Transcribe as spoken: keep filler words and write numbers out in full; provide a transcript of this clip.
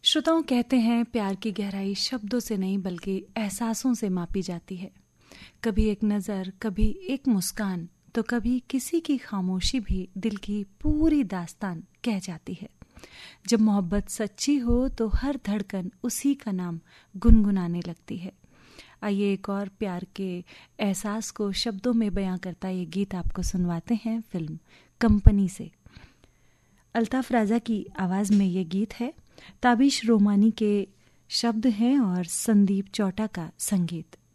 श्रोताओं, कहते हैं प्यार की गहराई शब्दों से नहीं बल्कि एहसासों से मापी जाती है। कभी एक नज़र, कभी एक मुस्कान, तो कभी किसी की खामोशी भी दिल की पूरी दास्तान कह जाती है। जब मोहब्बत सच्ची हो तो हर धड़कन उसी का नाम गुनगुनाने लगती है। आइए एक और प्यार के एहसास को शब्दों में बयां करता ये गीत आपको सुनवाते हैं फिल्म कंपनी से। अल्ताफ राजा की आवाज़ में ये गीत है। ताबिश रोमानी के शब्द हैं और संदीप चौटा का संगीत।